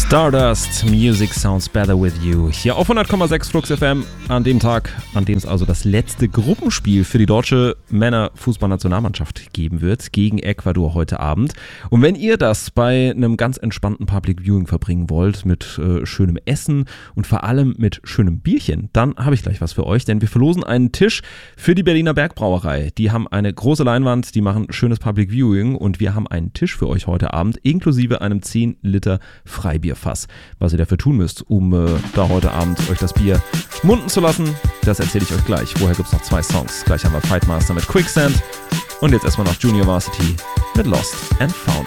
Stardust, Music Sounds Better With You. Hier auf 100,6 Flux FM an dem Tag, an dem es also das letzte Gruppenspiel für die deutsche Männerfußballnationalmannschaft geben wird, gegen Ecuador heute Abend. Und wenn ihr das bei einem ganz entspannten Public Viewing verbringen wollt, mit schönem Essen und vor allem mit schönem Bierchen, dann habe ich gleich was für euch, denn wir verlosen einen Tisch für die Berliner Bergbrauerei. Die haben eine große Leinwand, die machen schönes Public Viewing und wir haben einen Tisch für euch heute Abend, inklusive einem 10 Liter Freibierfass. Was ihr dafür tun müsst, um da heute Abend euch das Bier munden zu lassen, das erzähle ich euch gleich. Vorher gibt es noch 2 Songs. Gleich haben wir Fightmaster mit Quicksand und jetzt erstmal noch Junior Varsity mit Lost and Found.